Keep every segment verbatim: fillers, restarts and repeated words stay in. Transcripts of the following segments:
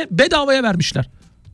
Kerem'e bedavaya vermişler.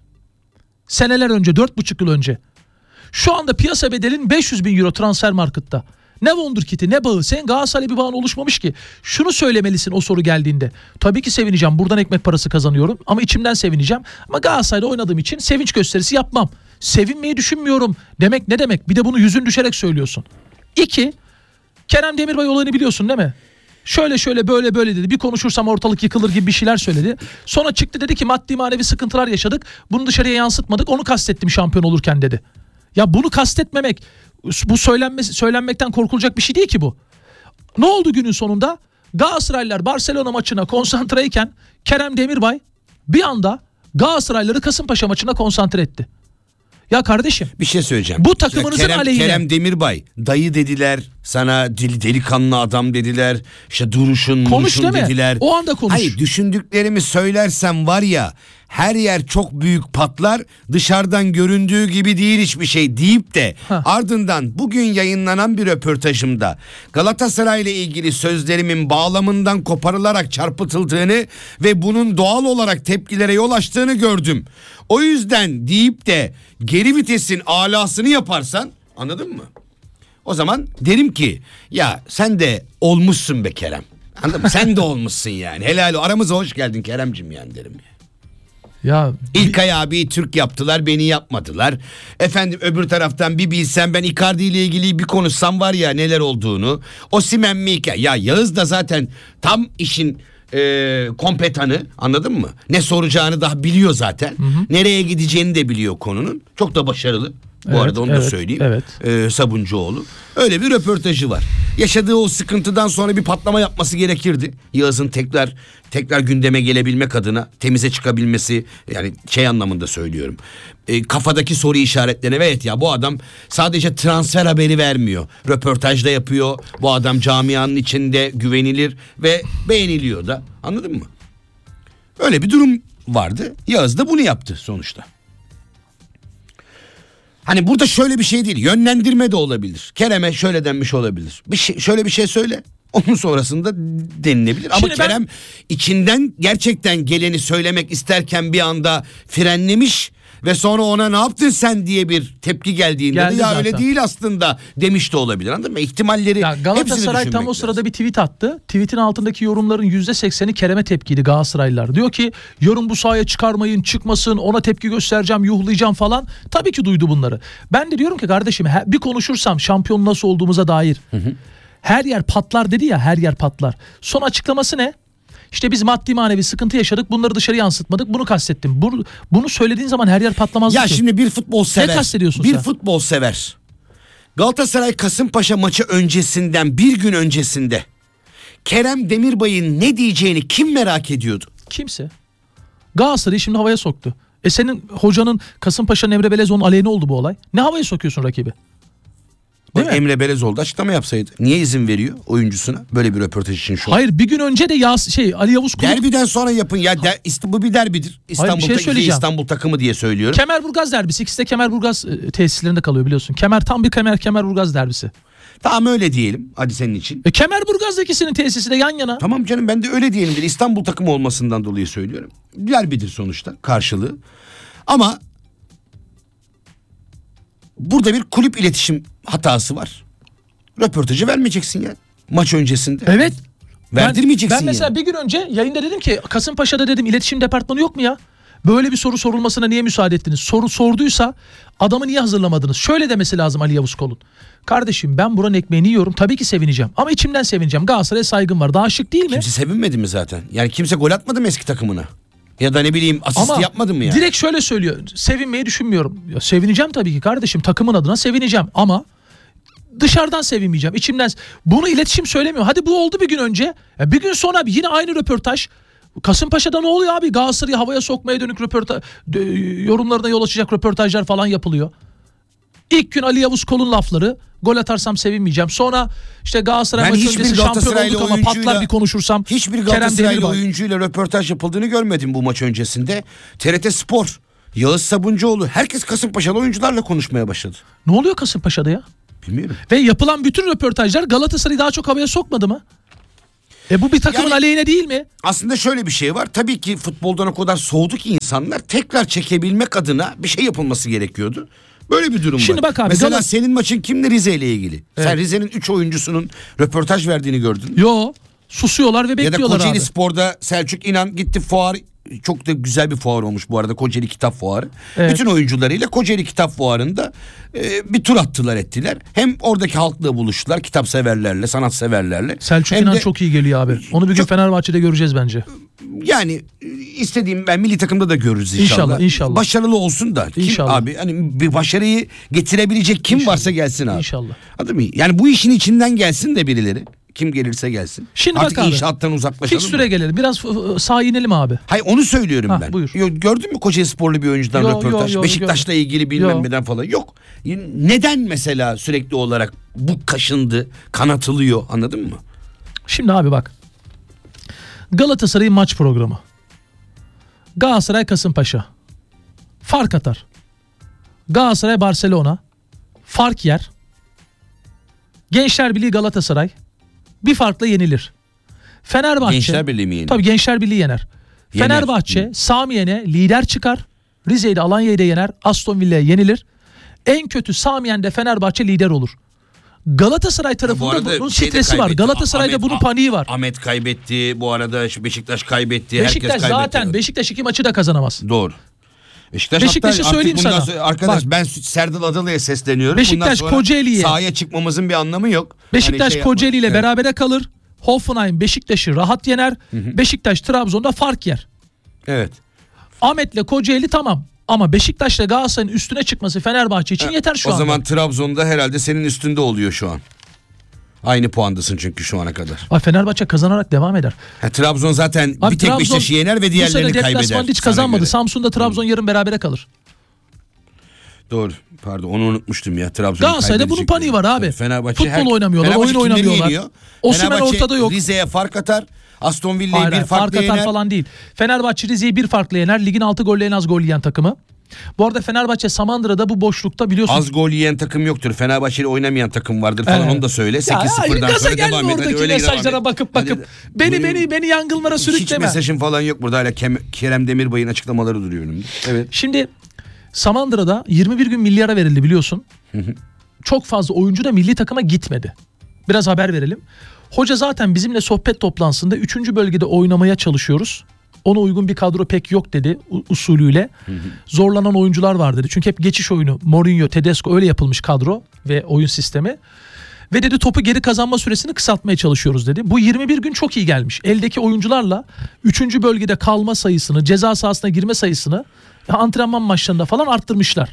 Seneler önce, dört buçuk yıl önce. Şu anda piyasa bedelin beş yüz bin euro transfer markette. Ne wonderkid'i ne bağı. Senin Galatasaray'la bir bağın oluşmamış ki. Şunu söylemelisin o soru geldiğinde. Tabii ki sevineceğim. Buradan ekmek parası kazanıyorum. Ama içimden sevineceğim. Ama Galatasaray'da oynadığım için sevinç gösterisi yapmam. Sevinmeyi düşünmüyorum. Demek ne demek? Bir de bunu yüzün düşerek söylüyorsun. İki, Kerem Demirbay olayını biliyorsun değil mi? Şöyle şöyle böyle böyle dedi. Bir konuşursam ortalık yıkılır gibi bir şeyler söyledi. Sonra çıktı dedi ki maddi manevi sıkıntılar yaşadık. Bunu dışarıya yansıtmadık. Onu kastettim şampiyon olurken dedi. Ya bunu kastetmemek, bu söylenmesi, söylenmekten korkulacak bir şey değil ki bu. Ne oldu günün sonunda? Galatasaraylılar Barcelona maçına konsantreyken Kerem Demirbay bir anda Galatasaraylıları Kasımpaşa maçına konsantre etti. Ya kardeşim, bir şey söyleyeceğim. Bu takımınızın Kerem, aleyhine. Kerem Demirbay dayı dediler, sana deli, delikanlı adam dediler, işte duruşun konuş muruşun dediler. O anda konuş. Hayır, düşündüklerimi söylersem var ya, her yer çok büyük patlar, dışarıdan göründüğü gibi değil hiçbir şey deyip de Heh. ardından bugün yayınlanan bir röportajımda Galatasaray ile ilgili sözlerimin bağlamından koparılarak çarpıtıldığını ve bunun doğal olarak tepkilere yol açtığını gördüm. O yüzden deyip de geri vitesin alasını yaparsan, anladın mı? O zaman derim ki ya sen de olmuşsun be Kerem. Anladın mı? Sen de olmuşsun yani. Helal o. Aramıza hoş geldin Keremcim yani derim ya. Ya İlkay abi Türk yaptılar, beni yapmadılar. Efendim öbür taraftan bir bilsem ben Icardi ile ilgili bir konuşsam var ya neler olduğunu. Osimhen mi hikaye? Ya Yağız da zaten tam işin e, kompetanı, anladın mı? Ne soracağını daha biliyor zaten. Hı hı. Nereye gideceğini de biliyor konunun. Çok da başarılı. Bu evet, arada onu evet, da söyleyeyim. Evet. Ee, Sabuncuoğlu. Öyle bir röportajı var. Yaşadığı o sıkıntıdan sonra bir patlama yapması gerekirdi. Yağız'ın tekrar tekrar gündeme gelebilmek adına, temize çıkabilmesi, yani şey anlamında söylüyorum. Ee, kafadaki soru işaretlerine, evet ya bu adam sadece transfer haberi vermiyor. Röportajda yapıyor. Bu adam camianın içinde güvenilir ve beğeniliyor da. Anladın mı? Öyle bir durum vardı. Yağız da bunu yaptı sonuçta. Hani burada şöyle bir şey değil, yönlendirme de olabilir. Kerem'e şöyle denmiş olabilir. Bir şey, şöyle bir şey söyle. Onun sonrasında denilebilir. Ama Şimdi Kerem ben... içinden gerçekten geleni söylemek isterken bir anda frenlemiş ve sonra ona ne yaptın sen diye bir tepki geldiğinde Geldi de ya zaten. öyle değil aslında demiş de olabilir, anladın mı? İhtimalleri ya hepsini Galatasaray düşünmek tam o sırada lazım. bir tweet attı. Tweetin altındaki yorumların yüzde sekseni Kerem'e tepkiydi Galatasaraylılar. Diyor ki yorum bu sahaya çıkarmayın, çıkmasın, ona tepki göstereceğim, yuhlayacağım falan. Tabii ki duydu bunları. Ben de diyorum ki kardeşim bir konuşursam şampiyon nasıl olduğumuza dair. Hı hı. Her yer patlar dedi ya, her yer patlar. Son açıklaması ne? İşte biz maddi manevi sıkıntı yaşadık, bunları dışarı yansıtmadık, bunu kastettim. Bunu, bunu söylediğin zaman her yer patlamaz. Ya ki. şimdi bir futbol sever. Ne kastediyorsun bir sen? futbol sever. Galatasaray Kasımpaşa maçı öncesinden bir gün öncesinde Kerem Demirbay'ın ne diyeceğini kim merak ediyordu? Kimse. Galatasaray'ı şimdi havaya soktu. E senin hocanın Kasımpaşa'nın Emre Belezoğlu'nun aleyhine oldu bu olay. Ne havaya sokuyorsun rakibi? Değil mi? Emre Belezoğlu açıklama yapsaydı. Niye izin veriyor oyuncusuna böyle bir röportaj için şu an? Hayır, bir gün önce de ya şey Ali Yavuz Kulut. Derbiden sonra yapın ya, der, bu bir derbidir. İstanbul, şey ta- İstanbul takımı diye söylüyorum. Kemerburgaz derbisi. İkisi de Kemerburgaz e, tesislerinde kalıyor biliyorsun. Kemer tam bir Kemer Kemerburgaz derbisi. Tamam öyle diyelim hadi senin için. E Kemerburgaz ikisinin tesisi de yan yana. Tamam canım, ben de öyle diyelim. İstanbul takımı olmasından dolayı söylüyorum. Derbidir sonuçta karşılığı. Ama burada bir kulüp iletişim hatası var. Röportajı vermeyeceksin ya maç öncesinde. Evet. Verdirmeyeceksin Ben, ben mesela yani. bir gün önce yayında dedim ki Kasımpaşa'da dedim iletişim departmanı yok mu ya? Böyle bir soru sorulmasına niye müsaade ettiniz? Soru sorduysa adamı niye hazırlamadınız? Şöyle demesi lazım Ali Yavuz Kol'un. Kardeşim ben buranın ekmeğini yiyorum. Tabii ki sevineceğim. Ama içimden sevineceğim. Galatasaray'a saygım var. Daha şık değil mi? Kimse sevinmedi mi zaten? Yani kimse gol atmadı mı eski takımına? Ya da ne bileyim asist Ama yapmadı mı yani? direkt şöyle söylüyor. Sevinmeyi düşünmüyorum. Ya sevineceğim tabii ki kardeşim. Takımın adına sevineceğim. Ama dışarıdan sevinmeyeceğim. İçimden. Bunu iletişim söylemiyor. Hadi bu oldu bir gün önce. Ya bir gün sonra yine aynı röportaj. Kasımpaşa'da ne oluyor abi? Galatasaray'ı havaya sokmaya dönük röportaj, yorumlarına yol açacak röportajlar falan yapılıyor. İlk gün Ali Yavuz Kol'un lafları. Gol atarsam sevinmeyeceğim. Sonra işte Galatasaray maçı öncesi şampiyon olduk ama patlar bir konuşursam. Hiçbir Galatasaraylı oyuncuyla röportaj yapıldığını görmedim bu maç öncesinde. T R T Spor, Yağız Sabuncuoğlu, herkes Kasımpaşalı oyuncularla konuşmaya başladı. Ne oluyor Kasımpaşa'da ya? Bilmiyorum. Ve yapılan bütün röportajlar Galatasaray'ı daha çok havaya sokmadı mı? E bu bir takımın Yani- aleyhine değil mi? Aslında şöyle bir şey var. Tabii ki futboldan o kadar soğudu ki insanlar, tekrar çekebilmek adına bir şey yapılması gerekiyordu. Böyle bir durum Şimdi var. bak abi, Mesela Galat- senin maçın kimdi Rize ile ilgili? Sen Evet. Rize'nin üç oyuncusunun röportaj verdiğini gördün mü? Yo, susuyorlar ve Ya da bekliyorlar Kocaeli abi. Spor'da Selçuk İnan gitti, fuar, çok da güzel bir fuar olmuş bu arada, Kocaeli Kitap Fuarı. Evet. Bütün oyuncularıyla Kocaeli Kitap Fuarı'nda e, bir tur attılar ettiler. Hem oradaki halkla buluştular, kitap severlerle, sanat severlerle. Selçuk Hem İnan de- çok iyi geliyor abi. Onu bir gün Çok- Fenerbahçe'de göreceğiz bence. Yani e, istediğim, ben milli takımda da görürüz inşallah. İnşallah, inşallah. Başarılı olsun da. Kim İnşallah. abi, hani bir başarıyı getirebilecek kim İnşallah. varsa gelsin abi. İnşallah. Anladın mı? Yani bu işin içinden gelsin de birileri. Kim gelirse gelsin. Şimdi Artık bak abi. inşaattan uzaklaşalım. Fikstüre mı? gelelim. Biraz f- f- sağa inelim abi. Hayır, onu söylüyorum Ha, ben. buyur. Yo, gördün mü Kocaeli Sporlu bir oyuncudan Yo, röportaj? yo, yo, Beşiktaş'la ilgili bilmem Yo. neden falan. Yok. Neden mesela sürekli olarak bu kaşındı, kanatılıyor, anladın mı? Şimdi abi bak. Galatasaray'ın maç programı. Galatasaray Kasımpaşa. Fark atar. Galatasaray Barcelona. Fark yer. Gençler Birliği Galatasaray. Bir farkla yenilir. Fenerbahçe. Gençler Birliği mi yenilir? Tabii Gençler Birliği yener. Yener. Fenerbahçe Hı. Samiyen'e lider çıkar. Rize'yi de Alanya'yı da yener. Aston Villa'ya yenilir. En kötü Samiyen'de Fenerbahçe lider olur. Galatasaray Bu tarafında arada bunun şey de stresi var. kaybetti. Galatasaray'da Ahmet- bunun paniği var. Ahmet kaybetti. Bu arada şu Beşiktaş kaybetti. Beşiktaş Herkes kaybetti. zaten Beşiktaş iki maçı da kazanamaz. Doğru. Beşiktaş Beşiktaş'ı hatta artık söyleyeyim bundan sana. sonra- arkadaş Bak. ben Serdal Adalı'ya sesleniyorum. Beşiktaş Bundan sonra Kocaeli'ye- sahaya çıkmamızın bir anlamı yok. Beşiktaş Hani şey yapma- Kocaeli ile Evet. berabere kalır. Hoffenheim Beşiktaş'ı rahat yener. Beşiktaş Trabzon'da fark yer. Evet. Ahmet'le Kocaeli tamam. Ama Beşiktaş'la Galatasaray'ın üstüne çıkması Fenerbahçe için yeter şu o anda. zaman Trabzon'da herhalde senin üstünde oluyor şu an. Aynı puandasın çünkü şu ana kadar. Ay Fenerbahçe kazanarak devam eder. Ha, Trabzon zaten Abi bir tek Trabzon Beşiktaş'ı yener ve Bu sene diğerlerini kaybeder. deplasmanda hiç sana kazanmadı. göre. Samsun'da Trabzon yarın berabere kalır. Doğru. Pardon, onu unutmuştum ya. Trabzon'u Galatasaray'da bunun paniği var abi. Fenerbahçe Futbol oynamıyorlar, oyun kimleri oynamıyorlar. yeniyor? Osimhen Fenerbahçe ortada yok. Rize'ye fark atar. Aston Villa'yı Hayır, bir hayır, fark farkla atar yener. falan değil. Fenerbahçe Rize'yi bir farkla yener. Ligin altı golle en az gol yiyen takımı. Bu arada Fenerbahçe Samandıra'da bu boşlukta biliyorsun. Az gol yiyen takım yoktur. Fenerbahçe'yle oynamayan takım vardır falan, Evet. onu da söyle. Ya, sekiz sıfırdan gaza sonra gelme devam et. Hadi oradaki öyle devam mesajlara et. bakıp Hadi. bakıp. Beni Buyurun. beni beni yangıllara Hiç sürükleme. mesajım falan yok burada, hala Kem- Kerem Demirbay'ın açıklamaları duruyor önümde. Evet. Şimdi Samandıra'da yirmi bir gün milli ara verildi biliyorsun. Çok fazla oyuncu da milli takıma gitmedi. Biraz haber verelim. Hoca zaten bizimle sohbet toplantısında üçüncü bölgede oynamaya çalışıyoruz. Ona uygun bir kadro pek yok dedi u- usulüyle. Zorlanan oyuncular var dedi. Çünkü hep geçiş oyunu, Mourinho, Tedesco öyle yapılmış kadro ve oyun sistemi. Ve dedi topu geri kazanma süresini kısaltmaya çalışıyoruz dedi. Bu yirmi bir gün çok iyi gelmiş. Eldeki oyuncularla üçüncü bölgede kalma sayısını, ceza sahasına girme sayısını antrenman maçlarında falan arttırmışlar.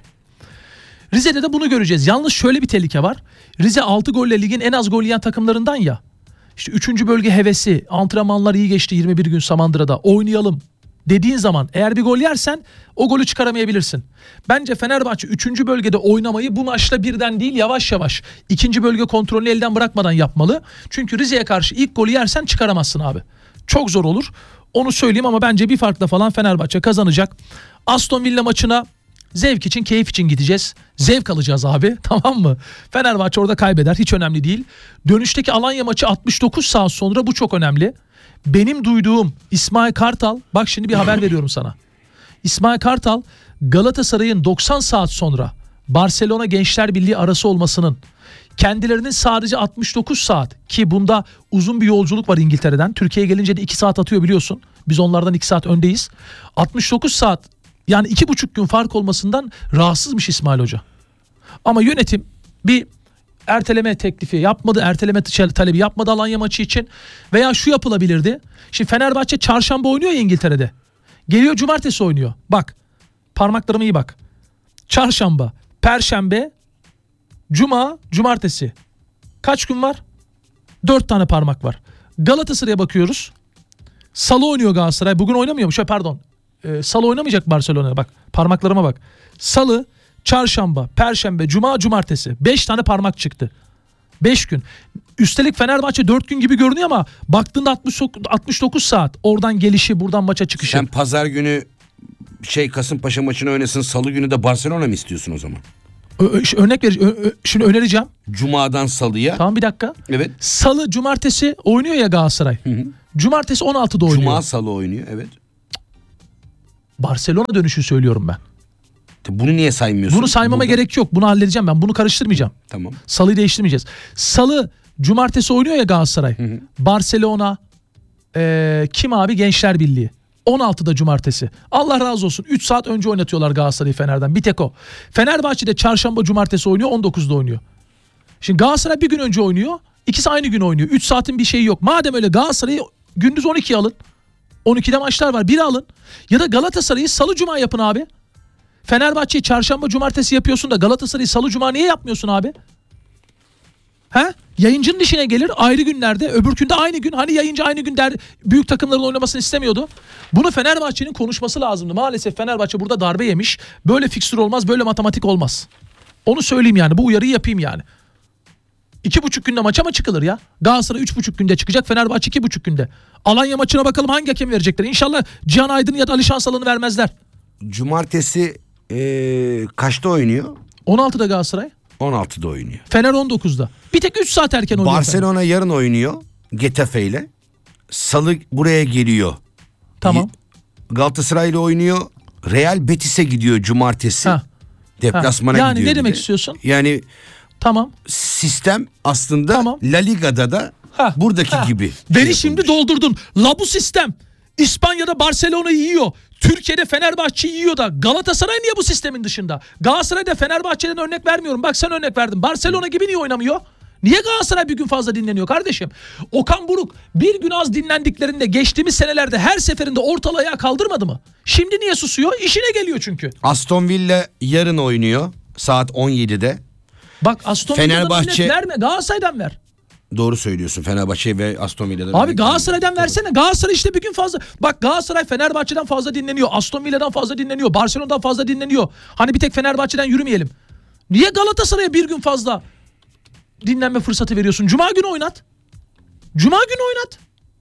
Rize'de de bunu göreceğiz. Yalnız şöyle bir tehlike var. Rize altı golle ligin en az gol yiyen takımlarından ya. İşte üçüncü bölge hevesi, antrenmanlar iyi geçti yirmi bir gün Samandıra'da, oynayalım dediğin zaman eğer bir gol yersen o golü çıkaramayabilirsin. Bence Fenerbahçe üçüncü bölgede oynamayı bu maçla birden değil, yavaş yavaş ikinci bölge kontrolünü elden bırakmadan yapmalı. Çünkü Rize'ye karşı ilk golü yersen çıkaramazsın abi. Çok zor olur. Onu söyleyeyim ama bence bir farkla falan Fenerbahçe kazanacak. Aston Villa maçına zevk için, keyif için gideceğiz. Zevk alacağız abi, tamam mı? Fenerbahçe orada kaybeder, hiç önemli değil. Dönüşteki Alanya maçı altmış dokuz saat sonra, bu çok önemli. Benim duyduğum İsmail Kartal, bak şimdi bir haber veriyorum sana. İsmail Kartal Galatasaray'ın doksan saat sonra Barcelona Gençler Birliği arası olmasının kendilerinin sadece altmış dokuz saat, ki bunda uzun bir yolculuk var İngiltere'den. Türkiye'ye gelince de iki saat atıyor biliyorsun. Biz onlardan iki saat öndeyiz. altmış dokuz saat, yani iki buçuk gün fark olmasından rahatsızmış İsmail Hoca. Ama yönetim bir erteleme teklifi yapmadı. Erteleme talebi yapmadı Alanya maçı için. Veya şu yapılabilirdi. Şimdi Fenerbahçe çarşamba oynuyor ya İngiltere'de. Geliyor cumartesi oynuyor. Bak, parmaklarıma iyi bak. Çarşamba, perşembe, cuma, cumartesi. Kaç gün var? Dört tane parmak var. Galatasaray'a bakıyoruz. Salı oynuyor Galatasaray. Bugün oynamıyormuş. Pardon. Ee, Salı oynamayacak Barcelona'ya. Bak, parmaklarıma bak. Salı, çarşamba, perşembe, cuma, cumartesi. Beş tane parmak çıktı. Beş gün. Üstelik Fenerbahçe dört gün gibi görünüyor ama baktığında altmış dokuz saat. Oradan gelişi, buradan maça çıkışı. Sen pazar günü şey Kasımpaşa maçını oynasın, salı günü de Barcelona mı istiyorsun o zaman? Ö- ö- örnek vereceğim. Şimdi önereceğim. Cuma'dan Salı'ya. Tamam bir dakika. Evet. Salı, cumartesi oynuyor ya Galatasaray. Hı hı. Cumartesi on altıda oynuyor. Cuma Salı oynuyor, evet. Barcelona dönüşü söylüyorum ben. Bunu niye saymıyorsun? Bunu saymama Burada. gerek yok. Bunu halledeceğim ben. Bunu karıştırmayacağım. Tamam. Salıyı değiştirmeyeceğiz. Salı, cumartesi oynuyor ya Galatasaray. Hı hı. Barcelona, ee, kim abi? Gençler Birliği. on altıda cumartesi. Allah razı olsun. üç saat önce oynatıyorlar Galatasaray'ı Fener'den. Bir tek o. Fenerbahçe'de çarşamba, cumartesi oynuyor. on dokuzda oynuyor. Şimdi Galatasaray bir gün önce oynuyor. İkisi aynı gün oynuyor. üç saatin bir şeyi yok. Madem öyle Galatasaray'ı gündüz on ikiye alın. on ikide maçlar var. Biri alın. Ya da Galatasaray'ı salı cuma yapın abi. Fenerbahçe'yi çarşamba cumartesi yapıyorsun da Galatasaray'ı salı cuma niye yapmıyorsun abi? He? Yayıncının işine gelir ayrı günlerde, öbürkünde aynı gün. Hani yayıncı aynı gün der, büyük takımların oynamasını istemiyordu. Bunu Fenerbahçe'nin konuşması lazımdı. Maalesef Fenerbahçe burada darbe yemiş. Böyle fikstür olmaz, böyle matematik olmaz. Onu söyleyeyim yani, bu uyarıyı yapayım yani. İki buçuk günde maça mı çıkılır ya? Galatasaray üç buçuk günde çıkacak, Fenerbahçe iki buçuk günde. Alanya maçına bakalım hangi hakem verecekler. İnşallah Cihan Aydın'ı ya da Ali Şansalan'ı vermezler. Cumartesi ee, kaçta oynuyor? on altıda Galatasaray. on altıda oynuyor. Fener on dokuzda. Bir tek üç saat erken oynuyor. Barcelona Fener. yarın oynuyor Getafe ile. Salı buraya geliyor. Tamam. Galatasaray ile oynuyor. Real Betis'e gidiyor cumartesi. Ha. Deplasmana Ha. Yani gidiyor. ne demek bir de. istiyorsun? Yani Tamam. sistem aslında Tamam. La Liga'da da Ha. buradaki Ha. gibi. Beni şey şimdi yapılmış. doldurdun. La bu sistem İspanya'da Barcelona'yı yiyor. Türkiye'de Fenerbahçe'yi yiyor da Galatasaray niye bu sistemin dışında? Galatasaray'da Fenerbahçe'den örnek vermiyorum. Bak sen örnek verdin. Barcelona gibi niye oynamıyor? Niye Galatasaray bir gün fazla dinleniyor kardeşim? Okan Buruk bir gün az dinlendiklerinde geçtiğimiz senelerde her seferinde ortalığı ayağa kaldırmadı mı? Şimdi niye susuyor? İşine geliyor çünkü. Aston Villa yarın oynuyor saat on yedide. Bak Aston Villa'dan Fenerbahçe- örnek verme. Galatasaray'dan ver. Doğru söylüyorsun, Fenerbahçe ve Aston Villa'dan. Abi örnek Galatasaray'dan verdim. versene. Galatasaray işte bir gün fazla. Bak Galatasaray Fenerbahçe'den fazla dinleniyor. Aston Villa'dan fazla dinleniyor. Barcelona'dan fazla dinleniyor. Hani bir tek Fenerbahçe'den yürümeyelim. Niye Galatasaray'a bir gün fazla dinlenme fırsatı veriyorsun? Cuma günü oynat. Cuma günü oynat.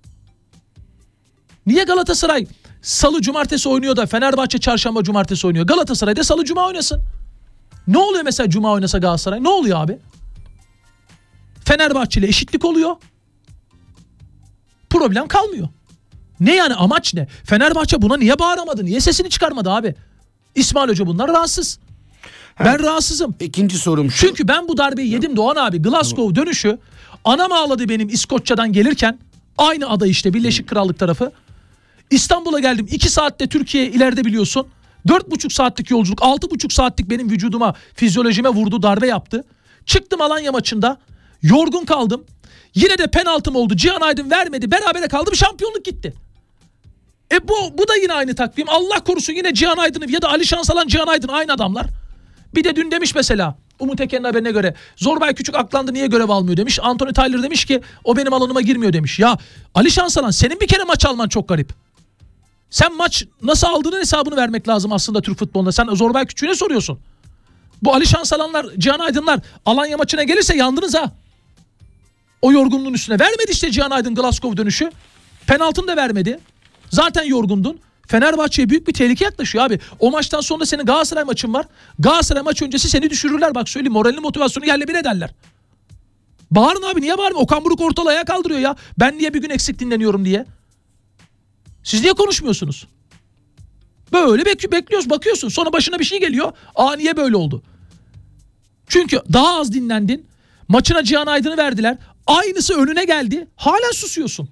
Niye Galatasaray salı cumartesi oynuyor da Fenerbahçe çarşamba cumartesi oynuyor? Galatasaray da salı cuma oynasın. Ne oluyor mesela cuma oynasa Galatasaray? Ne oluyor abi? Fenerbahçe ile eşitlik oluyor. Problem kalmıyor. Ne yani, amaç ne? Fenerbahçe buna niye bağıramadı? Niye sesini çıkarmadı abi? İsmail Hoca bunlar rahatsız. Ben rahatsızım. İkinci sorum şu. Çünkü ben bu darbeyi yedim Doğan abi. Glasgow dönüşü anam ağladı benim İskoçya'dan gelirken. Aynı ada işte, Birleşik Krallık tarafı. İstanbul'a geldim. iki saatte Türkiye ileride biliyorsun. Dört buçuk saatlik yolculuk. Altı buçuk saatlik benim vücuduma, fizyolojime vurdu, darbe yaptı. Çıktım Alanya maçında. Yorgun kaldım. Yine de penaltım oldu. Cihan Aydın vermedi. Berabere kaldım. Şampiyonluk gitti. E bu, bu da yine aynı takvim. Allah korusun yine Cihan Aydın'ı ya da Ali Şansalan, Cihan Aydın aynı adamlar. Bir de dün demiş mesela Umut Eken'in haberine göre Zorbay Küçük aklandı, niye görev almıyor demiş. Anthony Taylor demiş ki o benim alanıma girmiyor demiş. Ya Ali Şansalan, senin bir kere maç alman çok garip. Sen maç nasıl aldığının hesabını vermek lazım aslında Türk futbolunda. Sen Zorbay Küçük'ü ne soruyorsun? Bu Ali Şansalanlar, Cihan Aydınlar Alanya maçına gelirse yandınız ha. O yorgunluğun üstüne. Vermedi işte Cihan Aydın Glasgow dönüşü. Penaltını da vermedi. Zaten yorgundun. Fenerbahçe'ye büyük bir tehlike yaklaşıyor abi. O maçtan sonra senin Galatasaray maçın var. Galatasaray maç öncesi seni düşürürler. Bak söyleyeyim, moralini motivasyonu yerle bir ederler. Bağırın abi, niye bağırın? Okan Buruk ortalığı ayağa kaldırıyor ya. Ben niye bir gün eksik dinleniyorum diye. Siz niye konuşmuyorsunuz? Böyle bek- bekliyoruz, bakıyorsun. Sonra başına bir şey geliyor. Aa niye böyle oldu? Çünkü daha az dinlendin. Maçına Cihan Aydın'ı verdiler. Aynısı önüne geldi. Hala susuyorsun.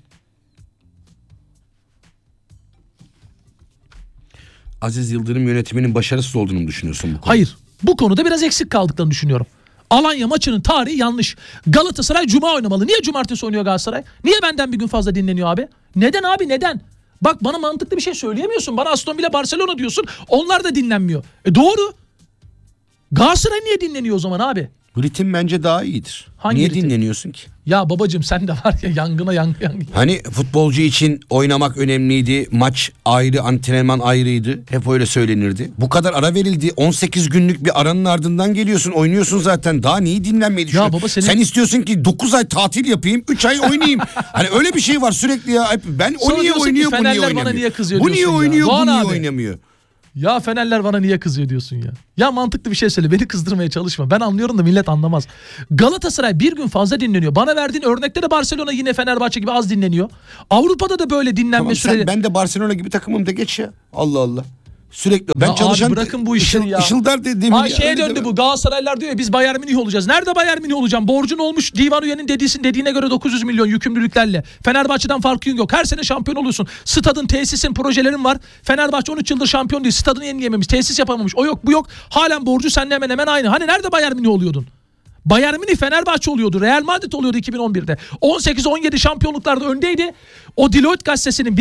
Aziz Yıldırım yönetiminin başarısız olduğunu mu düşünüyorsun bu konuda? Hayır. Bu konuda biraz eksik kaldıklarını düşünüyorum. Alanya maçının tarihi yanlış. Galatasaray cuma oynamalı. Niye cumartesi oynuyor Galatasaray? Niye benden bir gün fazla dinleniyor abi? Neden abi, neden? Bak bana mantıklı bir şey söyleyemiyorsun. Bana Aston Villa, Barcelona diyorsun. Onlar da dinlenmiyor. E doğru. Galatasaray niye dinleniyor o zaman abi? Ritim bence daha iyidir. Hangi Niye ritim? dinleniyorsun ki? Ya babacığım sen de var ya, yangına yangın yangın. Hani futbolcu için oynamak önemliydi. Maç ayrı, antrenman ayrıydı. Hep öyle söylenirdi. Bu kadar ara verildi. on sekiz günlük bir aranın ardından geliyorsun. Oynuyorsun zaten. Daha neyi dinlenmeyi düşünüyorsun? baba senin- Sen istiyorsun ki dokuz ay tatil yapayım, üç ay oynayayım. Hani öyle bir şey var sürekli ya. Hep ben o Sonra niye diyorsun ki oynuyor, bu niye Fenerler bana oynamıyor? niye kızıyor Bu niye diyorsun ya. oynuyor, Doğan bu niye abi. oynamıyor? Ya Fenerler bana niye kızıyor diyorsun ya. Ya mantıklı bir şey söyle. Beni kızdırmaya çalışma. Ben anlıyorum da millet anlamaz. Galatasaray bir gün fazla dinleniyor. Bana verdiğin örnekte de Barcelona yine Fenerbahçe gibi az dinleniyor. Avrupa'da da böyle dinlenme Tamam, süreleri. sen, ben de Barcelona gibi takımım da geç ya. Allah Allah. Sürekli ben Ya çalışan abi bırakın bu işleri ışıl, ya. Işıldar dediğim Ha şeye döndü bu. Galatasaraylılar diyor ya biz Bayern Münih olacağız. Nerede Bayern Münih olacağım? Borcun olmuş divan üyenin dediğisin dediğine göre dokuz yüz milyon yükümlülüklerle. Fenerbahçe'den farkın yok. Her sene şampiyon oluyorsun. Stadın, tesisin, projelerin var. Fenerbahçe on üç yıldır şampiyon değil. Stadını yenileyememiş. Tesis yapamamış. O yok bu yok. Halen borcu seninle hemen hemen aynı. Hani nerede Bayern Münih oluyordun? Bayern Münih Fenerbahçe oluyordu. Real Madrid oluyordu iki bin on birde. on sekiz on yedi şampiyonluklarda öndeydi. O Deloitte gazetesinin